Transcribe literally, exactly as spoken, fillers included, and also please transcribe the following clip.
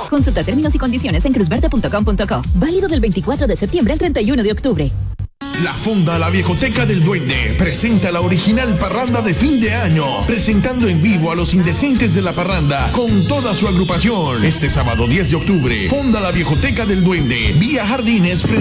Consulta términos y condiciones en cruzverde punto com punto co. Válido del veinticuatro de septiembre al treinta y uno de octubre. La Fonda La Viejoteca del Duende presenta la original parranda de fin de año, presentando en vivo a los indecentes de la parranda con toda su agrupación. Este sábado diez de octubre, Fonda La Viejoteca del Duende, vía Jardines.